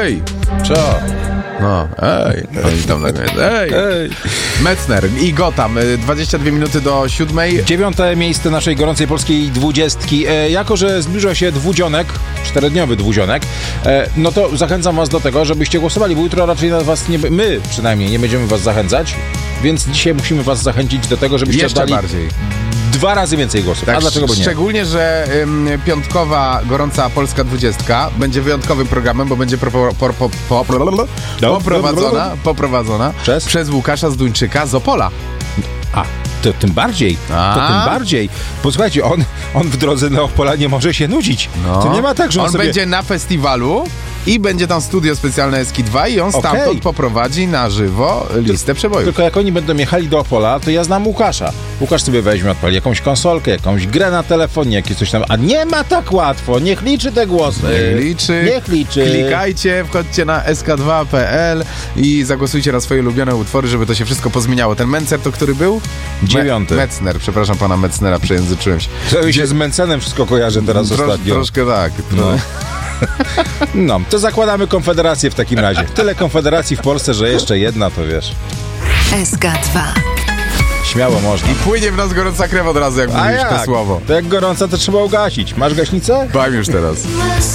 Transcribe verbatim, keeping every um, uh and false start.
Ej! Co? No, ej, oni tam tak jest. Ej. Ej. Metzner i Gotham, dwadzieścia dwie minuty do siódmej. Dziewiąte miejsce naszej gorącej polskiej dwudziestki. E, jako, że zbliża się dwudzionek, czterodniowy dwudzionek, e, no to zachęcam was do tego, żebyście głosowali, bo jutro raczej na was nie... My przynajmniej nie będziemy was zachęcać, więc dzisiaj musimy was zachęcić do tego, żebyście Jeszcze oddali bardziej. dwa razy więcej głosów. Tak, A dlaczego by nie? Szczególnie, że ym, piątkowa gorąca polska dwudziestka będzie wyjątkowym programem, bo będzie propo, por, po, po, poprowadzona, poprowadzona Przez? przez Łukasza Zduńczyka z Opola. A, to tym bardziej, A? to tym bardziej. Posłuchajcie, on, on w drodze do Opola nie może się nudzić. No. To nie ma tak, że on, on sobie... będzie na festiwalu i będzie tam studio specjalne Eski dwa i on stamtąd Okej. poprowadzi na żywo listę przebojów. Tylko jak oni będą jechali do Opola, to ja znam Łukasza. Łukasz sobie weźmie, odpali jakąś konsolkę, jakąś grę na telefonie, jakieś coś tam. A nie ma tak łatwo. Niech liczy te głosy. Niech liczy. Niech liczy. Klikajcie, wchodźcie na es ka dwa kropka pe el i zagłosujcie na swoje ulubione utwory, żeby to się wszystko pozmieniało. Ten Mencer to który był? Dziewiąty. Me- Metzner, przepraszam pana Metznera, przejęzyczyłem się. To mi się z Mencenem wszystko kojarzy teraz Trosz, ostatnio. troszkę tak. No. No, to zakładamy Konfederację w takim razie. Tyle Konfederacji w Polsce, że jeszcze jedna, to wiesz. es ka dwa. Śmiało można. I płynie w nas gorąca krew od razu, jak A mówisz to jak? słowo. To jak gorąca, to trzeba ugasić. Masz gaśnicę? Bajm już teraz.